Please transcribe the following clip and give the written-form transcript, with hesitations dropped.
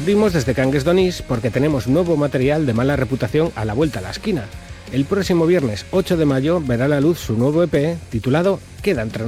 Abrimos desde Cangues d'Onís porque tenemos nuevo material de mala reputación a la vuelta a la esquina. El próximo viernes 8 de mayo verá la luz su nuevo EP titulado Queda entre